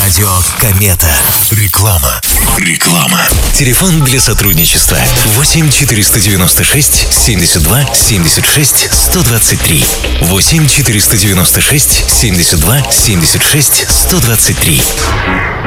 Радио Комета. Реклама. Телефон для сотрудничества 8 496 72 76 123. 8 496 72 76 123.